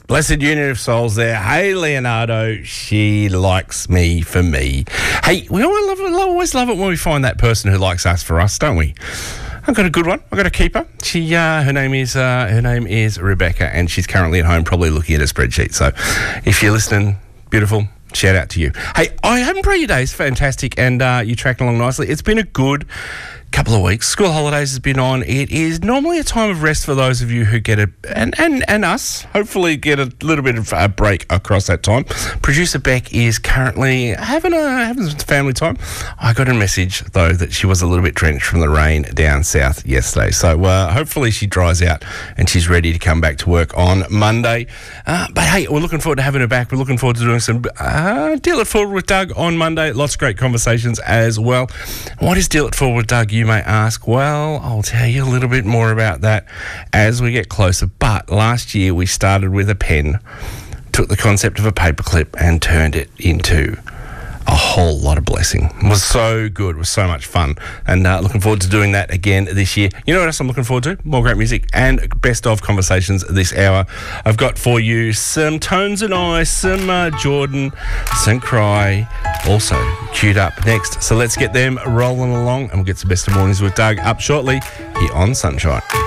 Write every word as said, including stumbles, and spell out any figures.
Blessed Union of Souls there. Hey, Leonardo, she likes me for me. Hey, we always love it, always love it when we find that person who likes us for us, don't we? I've got a good one. I've got a keeper. She, uh, her name is uh, her name is Rebecca, and she's currently at home, probably looking at a spreadsheet. So, if you're listening, beautiful. Shout out to you. Hey, I haven't pre your days, fantastic, and uh, you tracked along nicely. It's been a good couple of weeks. School holidays has been on. It is normally a time of rest for those of you who get a and and, and us hopefully get a little bit of a break across that time. Producer Beck is currently having a having some family time. I got a message though that she was a little bit drenched from the rain down south yesterday, so uh, hopefully she dries out and she's ready to come back to work on Monday. Uh, but hey, we're looking forward to having her back. We're looking forward to doing some uh, Deal It Forward with Doug on Monday. Lots of great conversations as well. What is Deal It Forward with Doug, you may ask? Well, I'll tell you a little bit more about that as we get closer. But last year we started with a pen, took the concept of a paperclip and turned it into a whole lot of blessing. It was so good. It was so much fun. And uh, looking forward to doing that again this year. You know what else I'm looking forward to? More great music and best of conversations this hour. I've got for you some Tones and I, some uh, Jordan, some Cry, also queued up next. So let's get them rolling along and we'll get some best of mornings with Doug up shortly here on Sunshine.